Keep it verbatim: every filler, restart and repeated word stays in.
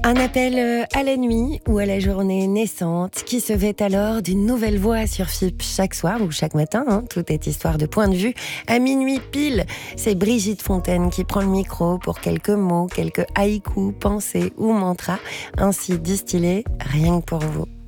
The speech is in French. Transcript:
Un appel euh, à la nuit ou à la journée naissante qui se fait alors d'une nouvelle voix sur F I P chaque soir ou chaque matin. Hein, tout est histoire de point de vue. À minuit pile, c'est Brigitte Fontaine qui prend le micro pour quelques mots, quelques haïkus, pensées ou mantras ainsi distillés rien que pour vous.